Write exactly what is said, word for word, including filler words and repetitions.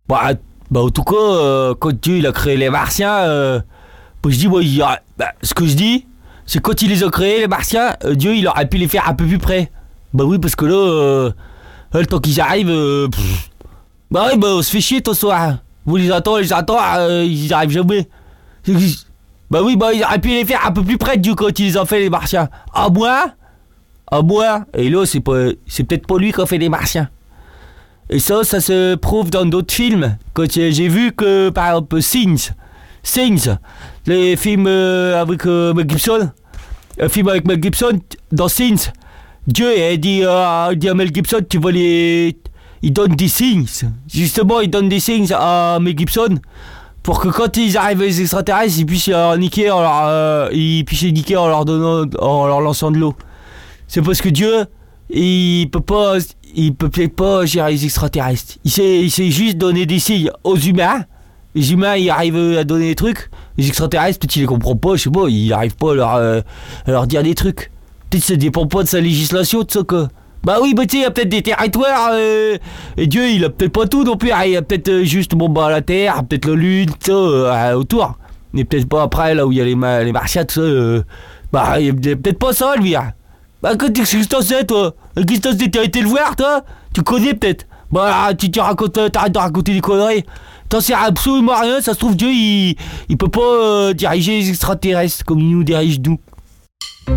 Bah, bah en tout cas, euh, quand Dieu il a créé les Martiens, euh, bah, je dis, moi, il a- bah, ce que je dis, c'est quand il les a créés, les Martiens, euh, Dieu il aurait pu les faire un peu plus près. Bah oui, parce que là, euh, là, le temps qu'ils arrivent, euh, pff, bah oui, bah on se fait chier, toi, soir. Vous les attendez, les attendez, euh, ils arrivent jamais. Bah oui, bah il aurait pu les faire un peu plus près, Dieu, quand il les a fait, les Martiens. À moi, à moi. Et là, c'est pas, c'est peut-être pas lui qui a fait les Martiens. Et ça, ça se prouve dans d'autres films. Quand j'ai vu que, par exemple, Things, Things, les films euh, avec euh, Mel Gibson, un film avec Mel Gibson, dans Things, Dieu il dit, euh, il dit à Mel Gibson, tu vois les... Il donne des things. Justement, il donne des things à Mel Gibson pour que quand ils arrivent les extraterrestres, ils puissent leur niquer en leur, euh, ils puissent les niquer en leur donnant, en leur lançant de l'eau. C'est parce que Dieu, il peut pas, il peut peut-être pas gérer les extraterrestres. Il sait, il sait juste donner des signes aux humains. Les humains, ils arrivent à donner des trucs. Les extraterrestres, peut-être ils les comprennent pas, je sais pas, ils arrivent pas à leur, euh, à leur dire des trucs. Peut-être ça dépend pas de sa législation, de ça que. Bah oui, bah tu sais, il y a peut-être des territoires, euh, et Dieu, il a peut-être pas tout non plus. Il y a peut-être euh, juste, bon bah la Terre, peut-être la Lune, tout ça, euh, autour. Mais peut-être pas après, là où il y a les, ma- les Martiens, tout ça. Euh, bah, il y a peut-être pas ça, lui. Hein. Bah, qu'est-ce que t'en sais, toi? Qu'est-ce que t'en sais? T'as été le voir, toi? Tu connais peut-être? Bah, tu te racontes, euh, t'arrêtes de raconter des conneries. T'en sais absolument rien, ça se trouve, Dieu, il, il peut pas euh, diriger les extraterrestres comme il nous dirige nous.